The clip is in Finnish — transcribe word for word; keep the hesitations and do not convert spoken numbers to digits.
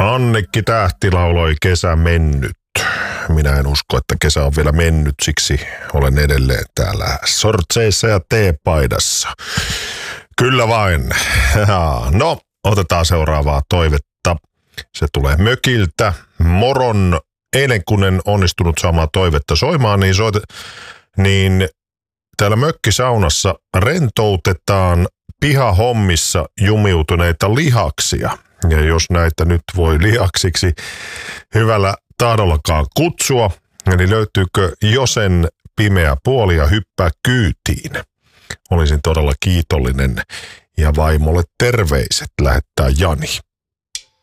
Annikki Tähti lauloi Kesä mennyt. Minä en usko, että kesä on vielä mennyt, siksi olen edelleen täällä sortseissa ja teepaidassa. Kyllä vain. No, otetaan seuraavaa toivetta. Se tulee mökiltä. Moron, eilen kun en onnistunut saamaan toivetta soimaan, niin, soite, niin täällä mökkisaunassa rentoutetaan pihahommissa jumiutuneita lihaksia. Ja jos näitä nyt voi lihaksiksi hyvällä tahdollakaan kutsua, niin löytyykö Josen pimeä puoli ja hyppää kyytiin? Olisin todella kiitollinen ja vaimolle terveiset lähettää Jani.